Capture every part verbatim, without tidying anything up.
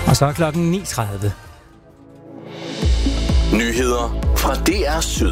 Og så er klokken ni tredive. Nyheder fra D R Syd.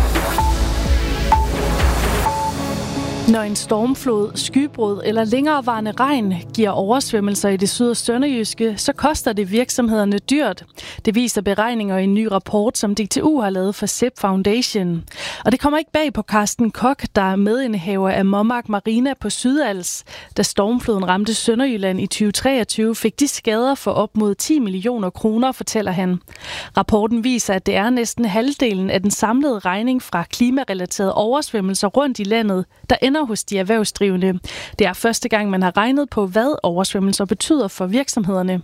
Når en stormflod, skybrud eller længerevarende regn giver oversvømmelser i det syd- og sønderjyske, så koster det virksomhederne dyrt. Det viser beregninger i en ny rapport, som D T U har lavet for S E P Foundation. Og det kommer ikke bag på Carsten Koch, der er medindehaver af Mommark Marina på Sydals. Da stormfloden ramte Sønderjylland i tyve treogtyve, fik de skader for op mod ti millioner kroner, fortæller han. Rapporten viser, at det er næsten halvdelen af den samlede regning fra klimarelaterede oversvømmelser rundt i landet, der ender hos de erhvervsdrivende. Det er første gang, man har regnet på, hvad oversvømmelser betyder for virksomhederne.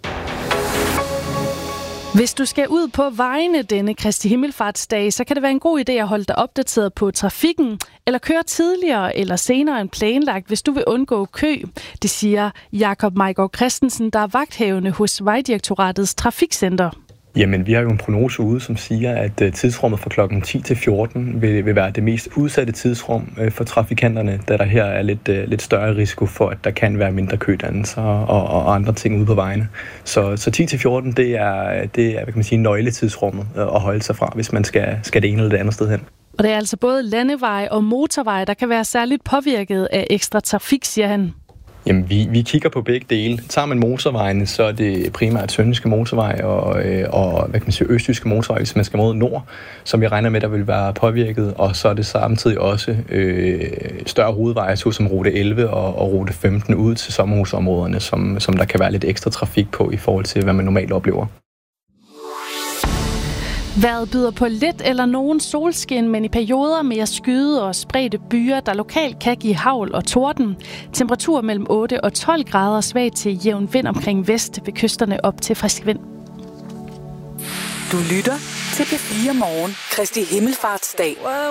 Hvis du skal ud på vejene denne Kristi Himmelfartsdag, så kan det være en god idé at holde dig opdateret på trafikken, eller køre tidligere eller senere end planlagt, hvis du vil undgå kø. Det siger Jakob Majgaard Christensen, der er vagthavende hos Vejdirektoratets Trafikcenter. Jamen, vi har jo en prognose ude, som siger, at tidsrummet fra klokken ti til fjorten vil, vil være det mest udsatte tidsrum for trafikanterne, da der her er lidt, lidt større risiko for, at der kan være mindre kødannelser og, og andre ting ude på vejene. Så, så ti til fjorten, det er, det er hvad kan man sige, nøgletidsrummet at holde sig fra, hvis man skal, skal det ene eller det andet sted hen. Og det er altså både landeveje og motorveje, der kan være særligt påvirket af ekstra trafik, siger han. Jamen, vi, vi kigger på begge dele. Tager man motorvejene, så er det primært sønderjyske motorvej og, øh, og hvad kan man sige, østjyske motorvej, hvis man skal mod nord, som vi regner med, der vil være påvirket. Og så er det samtidig også øh, større hovedveje, som rute elleve og, og rute femten ud til sommerhusområderne, som, som der kan være lidt ekstra trafik på i forhold til, hvad man normalt oplever. Vejret byder på lidt eller nogen solskin, men i perioder mere skyde og spredte byer, der lokalt kan give hagl og torden. Temperatur mellem otte og tolv grader, svag til jævn vind omkring vest, ved kysterne op til frisk vind. Du lytter til P fire Morgen, Kristi Himmelfartsdag.